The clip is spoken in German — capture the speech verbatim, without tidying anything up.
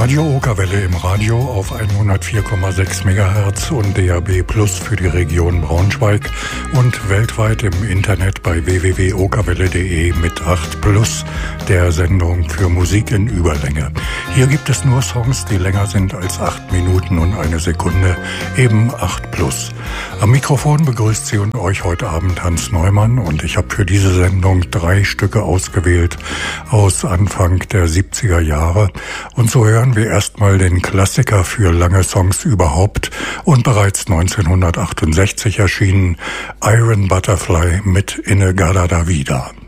Radio Okerwelle im Radio auf hundertvier Komma sechs Megahertz und D A B Plus für die Region Braunschweig und weltweit im Internet bei w w w punkt okerwelle punkt de mit acht Plus, der Sendung für Musik in Überlänge. Hier gibt es nur Songs, die länger sind als acht Minuten und eine Sekunde, eben acht Plus. Am Mikrofon begrüßt Sie und euch heute Abend Hans Neumann und ich habe für diese Sendung drei Stücke ausgewählt aus Anfang der siebziger Jahre. Und so hören wir erstmal den Klassiker für lange Songs überhaupt und bereits neunzehnhundertachtundsechzig erschienen, Iron Butterfly mit In-A-Gadda-Da-Vida.